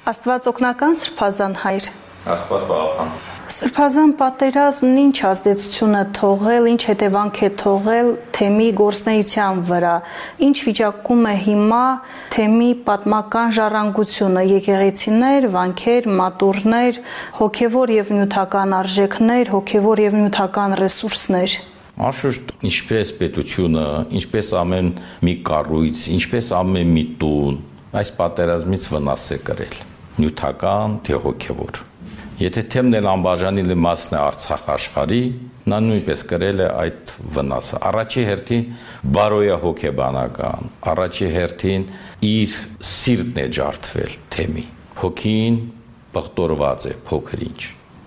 Աստված օգնական Սրբազան հայր։ Աստված պահապան։ Սրբազան պատերազմն ինչ ազդեցություն է թողել, ինչ հետևանք է թողել թեմի գործնեության վրա, ինչ վիճակում է հիմա թեմի պատմական ժառանգությունը, եկեղեցիներ, վանքեր, մատուռներ, հոգևոր եւ նյութական արժեքներ, հոգևոր եւ նյութական ռեսուրսներ։ Անշուշտ, ինչպես պետությունը, ինչպես ամեն մի կառույց, ինչպես ամեն մի տուն, այս պատերազմից վնաս է կրել, նյութական թե հոգևոր։ Եթե թեմն էլ անբաժանելի մասն է Արցախ աշխարհի, նա նույնպես կրել է այդ վնասը։ Առաջի հերթին բարոյահոգեբանական, առաջի հերթին իր սիրտն է ջարդվել թեմի։ Հոգին պղտորված է փոքր-ինչ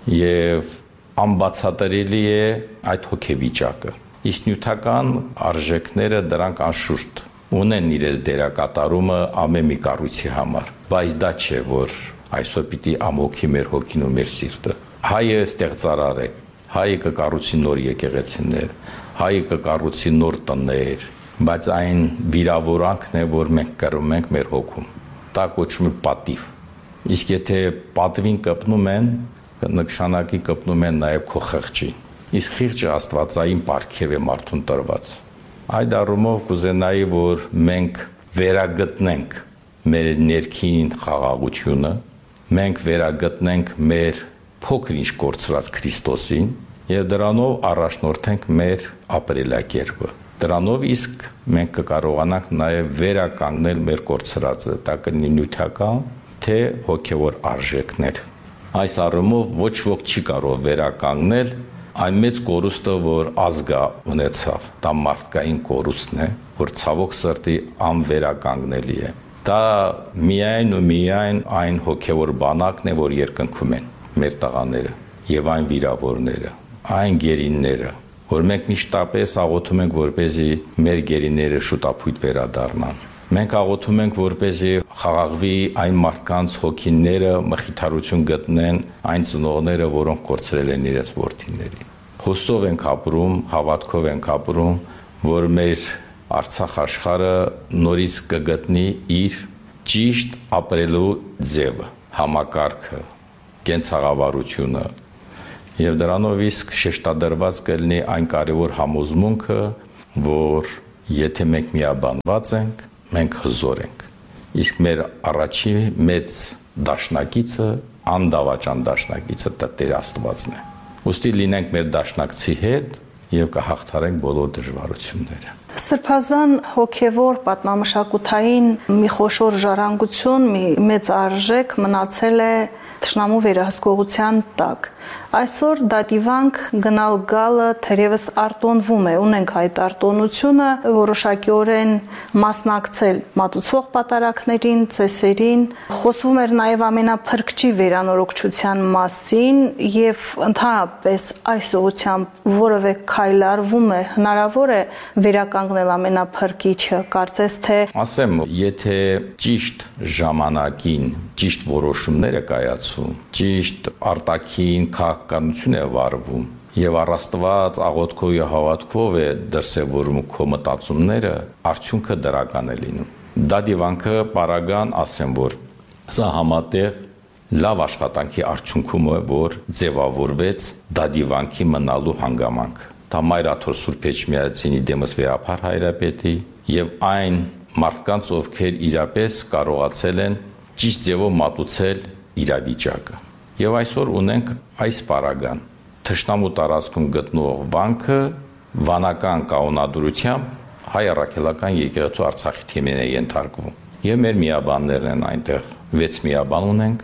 եւ անբացատրելի է այդ հոգեվիճակը։ Իսկ նյութական արժեքները դրանք անշուշտ ունեն իրենց դերակատարումը ամեն մի կառույցի համար, բայց դա չէ, որ այսօր պիտի ամոքի մեր հոգին ու մեր սիրտը։ Հայը ստեղծարար է, հայը կկառուցի նոր եկեղեցիներ, հայը կկառուցի նոր տներ, բայց այն վիրավորանքն է, որ մենք կրում ենք մեր հոգում։ Դա կոչվում է պատիվ։ Իսկ եթե պատվին կպնում են, նշանակի կպնում են նաև քո խղճին։ Իսկ խիղճը աստվածային պարգև է մարդուն տրված։ Այդ առումով կուզենայի, որ մենք վերագտնենք մեր ներքին խաղաղությունը, մենք վերագտնենք մեր փոքր-ինչ կորցրած Քրիստոսին եւ դրանով առաջնորդենք մեր ապրելակերպը։ Դրանով իսկ մենք կկարողանանք նաեւ վերականգնել մեր կորցրածը, դա կլինի նյութական թե հոգեվոր արժեքներ։ Այս առումով ոչ ոք չի կարող վերականգնել այն մեծ կորուստը, որ ազգը ունեցավ։ Դա մարդկային կորուստն է, որ ցավոք սրտի անվերականգնելի է։ Դա միայն ու միայն այն հոգևոր բանակն է, որ երկնքում են մեր տղաները եւ այն վիրավորները, այն գերինները, որ մենք միշտապես աղոթում ենք, որպեսզի մեր գերիները շուտապույտ վերադառնան։ Մենք աղոթում ենք, որպեսզի խաղաղվի այն մարդկանց հոգիները, մխիթարություն գտնեն այն ծնողները, որոնք կորցրել են իրենց որդիներին։ Հուսով ենք ապրում, հավատքով ենք ապրում, որ մեր Արցախ աշխարհը նորից կգտնի իր ճիշտ ապրելու ձևը, համակարգը, կենցաղավարությունը եւ դրանով իսկ շեշտադրված կլինի այն կարևոր համոզմունքը, որ եթե մենք միաբանված ենք, մենք հզոր ենք։ Իսկ մեր առաջի մեծ դաշնակիցը, անդավաճան դաշնակիցը Տեր Աստվածն է։ Ուստի լինենք մեր դաշնակցի հետ եւ կհաղթարենք բոլոր դժվարությունները։ Սրբազան հոգևոր պատմամշակութային մի խոշոր ժառանգություն, մի մեծ արժեք մնացել է թշնամու վերահսկողության տակ։ Այսօր դատիվանք գնալ գալը թերևս արտոնվում է, ունենք այդ արտոնությունը, որոշակիորեն մասնակցել մատուցվող պատարակներին, ծեսերին, խոսվում էր նաև ամենափրկչի վերանորոգչության մասին եւ ընդհանրապես այս ուղղությամբ որևէ քայլ արվում է, հնարավոր է վերականգնել ամենափրկիչը, կարծես թե ասեմ, եթե ճիշտ ժամանակին ճիշտ որոշումներ է կայացում, ճիշտ արտաքին քաղաքականություն է վարվում եւ առաստված աղոթքով եւ հավատքով է դրսեւորում քո մտածումները, արդյունքը դրական է լինում։ Դա դիվանքը պարագան ասեմ, որ սա համատեղ լավ աշխատանքի արդյունքում է, որ ձևավորվեց դադիվանքի մնալու հանգամանք։ Դա Մայրաթոր Սուրբ Էջմիածինի դեմս վեհափար հայրապետի եւ այն մարդկանց, ովքեր իրապես կարողացել են ճիշտ ձևով մատուցել իրավիճակը։ Եվ այսօր ունենք այս պարագան։ Թշնամու տարածքում գտնող վանքը վանական կանոնադրությամբ հայ առաքելական եկեղեցու Արցախի թեմին է ենթարկվում։ Եվ մեր միաբաններն են այնտեղ 6 միաբան ունենք,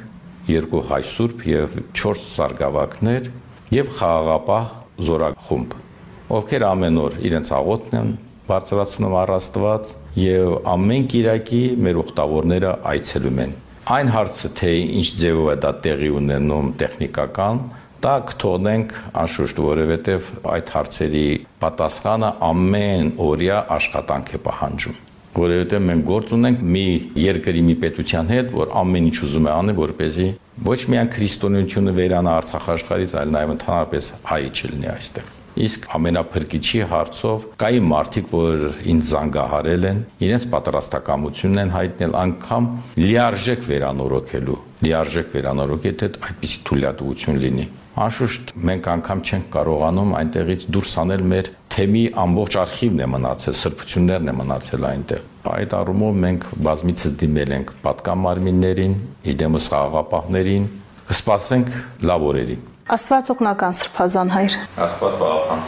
2 հայ սուրբ եւ 4 սարգսակներ եւ խաղաղապահ զորախումբ, ովքեր ամեն օր իրենց աղոթն են բարձրացնում առ Աստված եւ ամեն կիրակի մեր ուխտավորները այցելում են։ Այն հարցը, թե ինչ ձևով է դա տեղի ունենում տեխնիկական, դա կթողնենք անշուշտ, որովհետև այդ հարցերի պատասխանը ամեն օրյա աշխատանք է պահանջում։ Որովհետև մենք գործ ունենք մի երկրի մի պետության հետ, որ ամեն ինչ ուզում է անի, որպեսզի ոչ միայն քրիստոնեությունը վերանա Արցախ աշխարհից, այլ նաև ընդհանրապես հայ չլինի այստեղ։ Իսկ ամենափրկիչի հարցով կային մարդիկ, որ ինձ զանգահարել են, իրենց պատրաստակամությունն են հայտնել անգամ լիարժեք վերանորոգելու, եթե այդպիսի թույլատվություն լինի։ Անշուշտ մենք անգամ չենք կարողանում այնտեղից դուրս անել մեր թեմի ամբողջ արխիվն է մնացել, սրբություններն է մնացել այնտեղ։ Այդ առումով մենք բազմիցս դիմել ենք պատկան մարմիններին, իդեմս խաղաղապահներին, կսպասենք լավ օրերի։ Աստված օգնական Սրբազան հայր։ Աստված պահապան։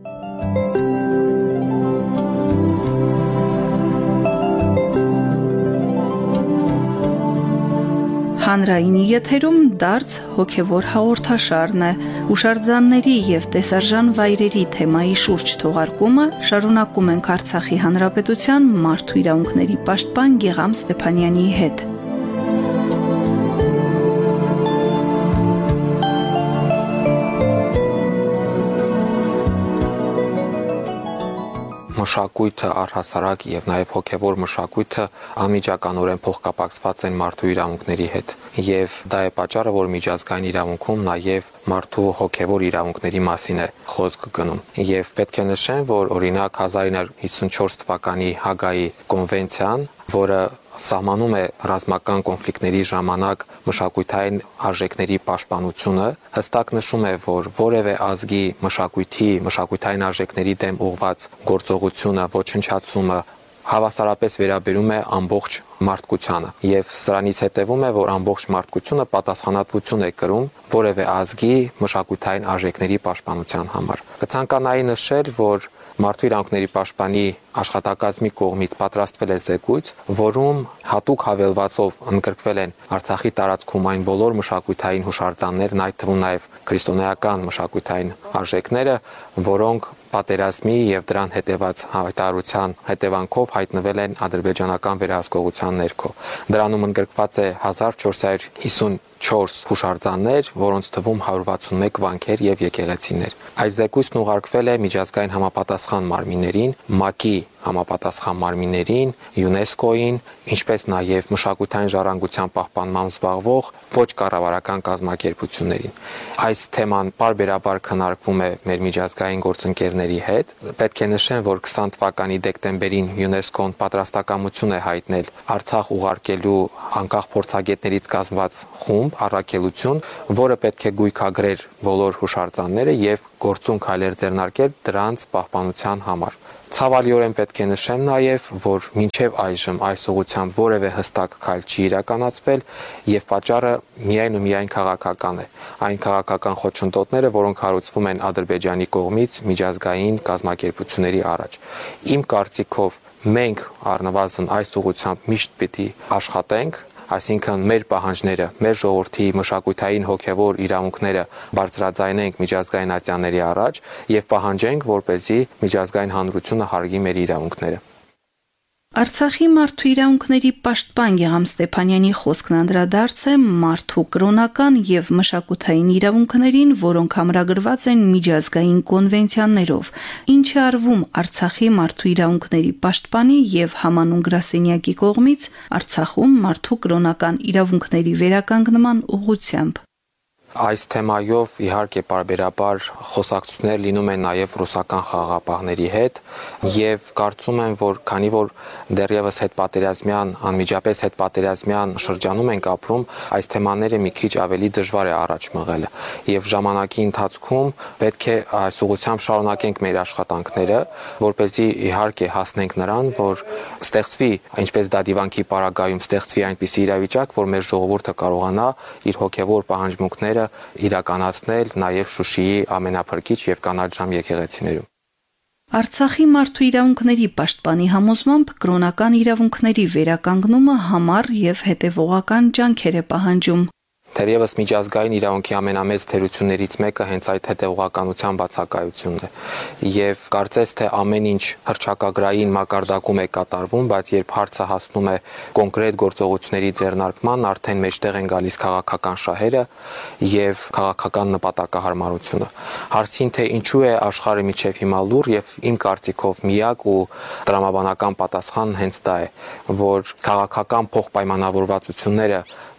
Հանրայինի եթերում դարձ հոգևոր հաղորդաշարն է։ Հուշարձանների եւ տեսարժան վայրերի թեմայի շուրջ թողարկումը շարունակում ենք Արցախի Հանրապետության մարդու իրավունքների պաշտպան Գեգամ Ստեփանյանի հետ։ Մշակույթը առհասարակ եւ նաեւ հոգեվոր մշակույթը անմիջականորեն փոխկապակցված են մարդու իրավունքների հետ եւ դա է պատճառը, որ միջազգային իրավունքում նաեւ մարդու հոգեվոր իրավունքների մասին է խոսք գնում եւ պետք է նշեմ, որ օրինակ 1954 թվականի Հագայի կոնվենցիան, որը սահմանում է ռազմական կոնֆլիկտների ժամանակ մշակութային արժեքների պաշտպանությունը, հստակ նշում է, որ որևէ ազգի մշակութային արժեքների դեմ ուղղված գործողությունը, ոչնչացումը հավասարապես վերաբերում է ամբողջ մարդկությանը եւ սրանից հետեւում է, որ ամբողջ մարդկությունը պատասխանատվություն է կրում որևէ ազգի մշակութային արժեքների պաշտպանության համար։ Կցանկանայի նշել, որ Մարդու իրավունքների պաշտպանի աշխատակազմի կողմից պատրաստվել է զեկույց, որում հատուկ հավելվածով ընդգրկվել են Արցախի տարածքում այն բոլոր մշակութային հուշարձաններն, այդ թվում նաև քրիստոնեական մշակութային արժեքները, որոնք պատերազմի եւ դրան հետեւած հայտարարության հետևանքով հայտնվել են ադրբեջանական վերահսկողության ներքո։ Դրանում ընդգրկված է 1454 հուշարձաններ, որոնց թվում 161 վանքեր եւ եկեղեցիներ։ Այս զեկույցն ուղարկվել է միջազգային համապատասխան մարմիններին, ՄԱԿ-ի համապատասխան մարմիններին, ՅՈՒՆԵՍԿՕ-ին, ինչպես նաև մշակութային ժառանգության պահպանմամբ զբաղվող ոչ կառավարական կազմակերպություններին։ Այս թեման պարբերաբար քննարկվում է մեր միջազգային գործընկերների հետ։ Պետք է նշեմ, որ 20 թվականի դեկտեմբերին ՅՈՒՆԵՍԿՕ-ն պատրաստակամություն է հայտնել Արցախ ուղարկելու անկախ փորձագետներից կազմված խումբ, առաքելություն, որը պետք է գույքագրեր բոլոր հուշարձանները եւ գործուն քայլեր ձեռնարկել դրանց պահպանության համար։ Ցավալիորեն պետք է նշեմ նաև, որ մինչև այժմ այս ուղղությամբ որևէ հստակ քայլ չի իրականացվել եւ պատճառը միայն ու միայն քաղաքական է։ Այն քաղաքական խոչընդոտները, որոնք հարուցվում են Ադրբեջանի կողմից միջազգային կազմակերպությունների առաջ։ Իմ կարծիքով մենք առնվազն այս ուղղությամբ միշտ պիտի աշխատենք, այսինքն մեր պահանջները, մեր ժողովրդի մշակութային հոգևոր իրավունքները բարձրաձայնենք միջազգային ատյանների առաջ եւ պահանջենք, որպեսզի միջազգային հանրությունը հարգի մեր իրավունքները։ Արցախի մարդու իրավունքների պաշտպան Գեգամ Ստեփանյանի խոսքն անդրադարձ է մարդու կրոնական եւ մշակութային իրավունքներին, որոնք ամրագրված են միջազգային կոնվենցիաներով, ինչը արվում Արցախի մարդու իրավունքների պաշտպանի եւ համանուն գրասենյակի կողմից Արցախում մարդու կրոնական իրավունքների վերականգնման ուղղությամբ։ Այս թեմայով իհարկե պարբերաբար խոսակցություններ լինում են նաև ռուսական խաղաղապահների հետ եւ կարծում եմ, որ քանի որ դեռևս հետպատերազմյան, անմիջապես հետպատերազմյան շրջանում ենք ապրում, այս թեմաները մի քիչ ավելի դժվար է առաջ մղելը եւ ժամանակի ընթացքում պետք է այս ուղղությամբ շարունակենք մեր աշխատանքները, որպեսզի իհարկե հասնենք նրան, որ ստեղծվի, ինչպես դադիվանքի պարագայում ստեղծվի այնպիսի իրավիճակ, որ մեր ժողովուրդը կարողանա իր հոգեվոր պահանջմունքները իրականացնել նաև Շուշիի ամենափրկիչ եւ կանաչ ժամ եկեղեցիներում։ Արցախի մարդու իրավունքների պաշտպանի համոզմամբ կրոնական իրավունքների վերականգնումը համառ եւ հետեւողական ջանքեր է պահանջում։ Թերևս միջազգային իրավունքի ամենամեծ թերություններից մեկը հենց այդ հետևողականության բացակայությունն է։ Եվ կարծես թե ամեն ինչ հռչակագրային մակարդակում է կատարվում, բայց երբ հարցը հասնում է կոնկրետ գործողությունների ձեռնարկման, արդեն մեջտեղ են գալիս քաղաքական շահերը եւ քաղաքական նպատակահարմարությունը։ Հարցին թե ինչու է աշխարհը միջև հիմա լուր եւ իմ կարծիքով միակ ու տրամաբանական պատասխանն հենց դա է, որ քաղաքական փոխպայմանավորվածությունները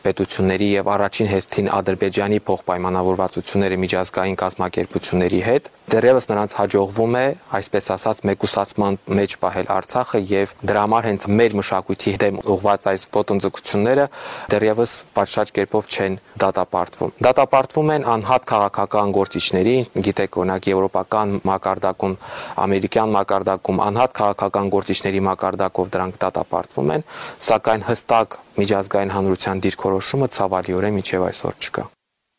պետությունների եւ առաջին հերթին Ադրբեջանի փոխպայմանավորվածությունները միջազգային կազմակերպությունների հետ, դեռևս նրանց հաջողվում է, այսպես ասած, մեկուսացման մեջ պահել Արցախը եւ դրա համար հենց մեր մշակույթի դեմ ուղղված այս ոտնձգությունները դեռևս պատշաճ կերպով չեն դատապարտվում։ Դատապարտվում են անհատ քաղաքական գործիչների, գիտեք, օրինակ եվրոպական մակարդակում, ամերիկյան մակարդակում անհատ քաղաքական գործիչների մակարդակով դրանք դատապարտվում են, սակայն հստակ միջազգային հանրության դիրքորոշումը ցավալիորեն մինչև այսօր չկա։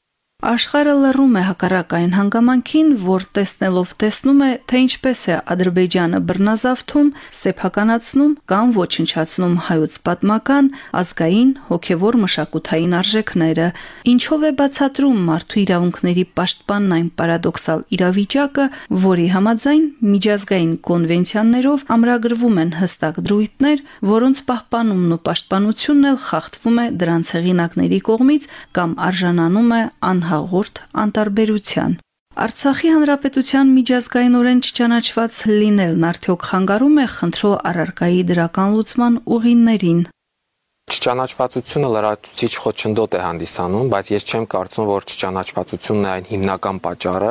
Աշխարհը լռում է հակառակային հանգամանքին, որ տեսնելով տեսնում է, թե ինչպես է Ադրբեջանը բռնազավթում, սեփականացնում կամ ոչնչացնում հայոց պատմական, ազգային, հոգևոր մշակութային արժեքները, ինչով է բացատրում մարդու իրավունքների պաշտպանն այն պարադոքսալ իրավիճակը, որի համաձայն միջազգային կոնվենցիաներով ամրագրվում են հստակ դրույթներ, որոնց պահպանումն ու պաշտպանությունն էլ խախտվում է դրանց հեղինակների կողմից կամ արժանանում է հաղորդ անտարբերության։ Արցախի հանրապետության միջազգայինորեն չճանաչված լինելն արդյոք խանգարում է խնդրո առարկայի դրական լուծման ուղիներին։ Չճանաչվածությունը լրացուցիչ խոչընդոտ է հանդիսանում, բայց ես չեմ կարծում, որ չճանաչվածությունն է այն հիմնական պատճառը,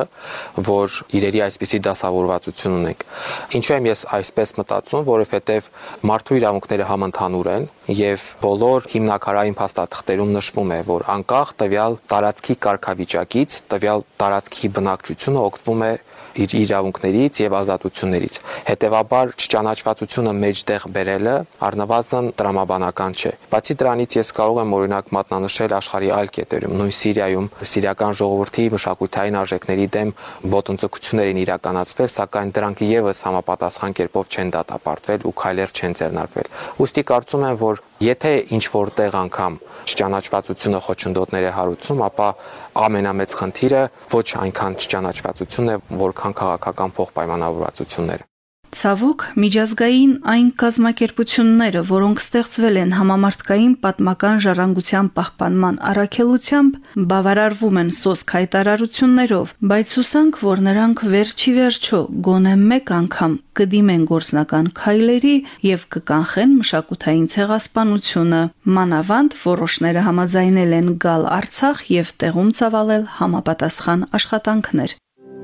որ իրերի այսպիսի դասավորվածություն ունենք։ Ինչու եմ ես այսպես մտածում, որովհետև մարդու իրավունքները համընդհանուր են եւ բոլոր հիմնաքարային փաստաթղթերում նշվում է, որ անկախ տվյալ տարածքի կարգավիճակից, տվյալ տարածքի բնակչությունը օգտվում է իր իրավունքներից եւ ազատություններից։ Հետևաբար չճանաչվածությունը մեջտեղ բերելը առնվազն տրամաբանական չէ։ Բացի դրանից ես կարող եմ օրինակ մատնանշել աշխարհի այլ կետերում, նույն Սիրիայում սիրիական ժողովրդի մշակութային արժեքների դեմ ոտնձգություններ են իրականացվել, սակայն դրանք եւս համապատասխան կերպով չեն դատապարտվել ու քայլեր չեն ձեռնարկվել։ Ուստի կարծում եմ, որ եթե ինչ որտեղ անգամ չճանաչվածությունը խոչընդոտներ է հարուցում, ապա ամենամեծ խնդիրը ոչ այնքան չճանաչվածությունն է, որքան քաղաքական փոխպայմանավորվածությունները։ Ցավոք, միջազգային այն կազմակերպությունները, որոնք ստեղծվել են համամարտկային պատմական ժառանգության պահպանման առաքելությամբ, բավարարվում են սոսկ հայտարարություններով, բայց հուսանք, որ նրանք վերջի վերջո գոնե մեկ անգամ կդիմեն գործնական քայլերի եւ կկանխեն մշակութային ցեղասպանությունը։ Մանավանդ որոշները համաձայնել են գալ Արցախ եւ տեղում ծավալել համապատասխան աշխատանքներ։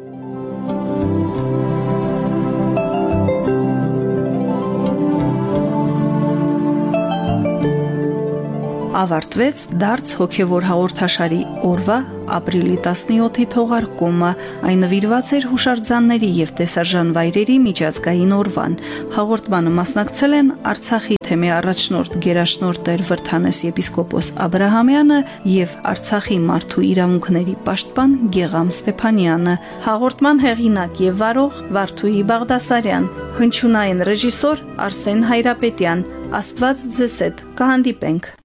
Ավարտվեց դարձ հոգևոր հաղորդաշարի օրվա ապրիլի 17-ի թողարկումը, այն նվիրված էր հուշարձանների եւ տեսարժան վայրերի միջազգային օրվան։ Հաղորդմանը մասնակցել են Արցախի թեմի առաջնորդ գերաշնորհ Տեր Վրթանես եպիսկոպոս Աբրահամյանը եւ Արցախի մարդու իրավունքների պաշտպան Գեգամ Ստեփանյանը։ Հաղորդման հեղինակ եւ վարող Վարդուհի Բաղդասարյան, հնչյունային ռեժիսոր Արսեն Հայրապետյան։ Աստված ձեզ հետ։ Կհանդիպենք։